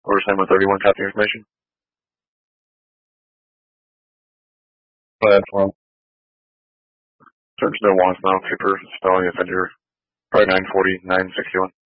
Order assignment 31, copy information. That's well. Search no wants now, paper, spelling offender, probably 940, 961.